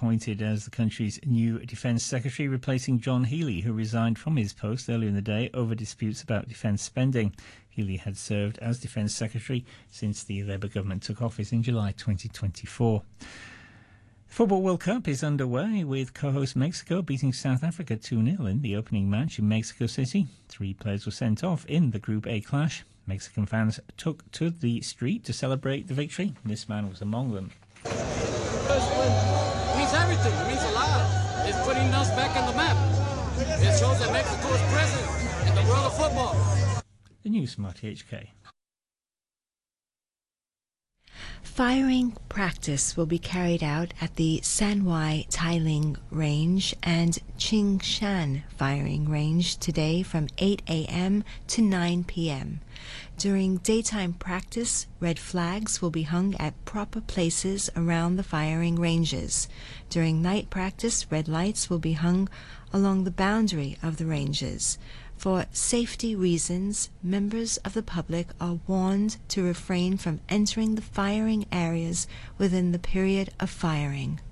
appointed as the country's new Defence Secretary, replacing John Healey, who resigned from his post earlier in the day over disputes about defence spending. Healey had served as Defence Secretary since the Labour government took office in July 2024. The Football World Cup is underway, with co-host Mexico beating South Africa 2-0 in the opening match in Mexico City. 3 players were sent off in the Group A clash. Mexican fans took to the street to celebrate the victory. This man was among them. It means everything. It means a lot. It's putting us back on the map. It shows that Mexico is present in the world of football. The news from RTHK. Firing practice will be carried out at the Sanwai Tailing Range and Qingshan Firing Range today from 8 a.m. to 9 p.m. During daytime practice, red flags will be hung at proper places around the firing ranges. During night practice, red lights will be hung along the boundary of the ranges. For safety reasons, members of the public are warned to refrain from entering the firing areas within the period of firing.